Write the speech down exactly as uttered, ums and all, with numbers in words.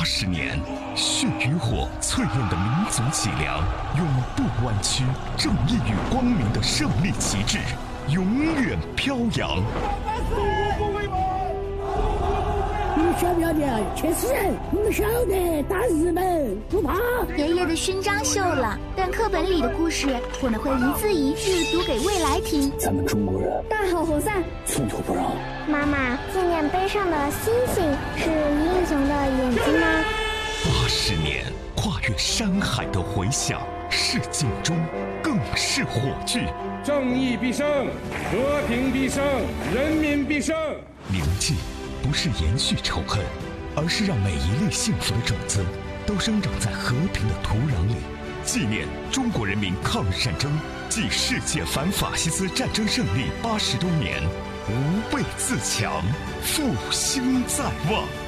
十年，血与火淬炼的民族脊梁，永不弯曲；正义与光明的胜利旗帜，永远飘扬。 你们晓不晓得去死人？我们晓得打日本不怕。 爷爷的勋章锈了，但课本里的故事我们会一字一句读给未来听。 咱们中国人大好河山， 寸土不让。 妈妈，纪念碑上的星星是英雄的眼睛吗？ 八十年，跨越山海的回响，是警钟，更是火炬。 正义必胜，和平必胜，人民必胜。 铭记不是延续仇恨，而是让每一粒幸福的种子都生长在和平的土壤里。纪念中国人民抗日战争暨世界反法西斯战争胜利八十周年，吾辈自强，复兴在望。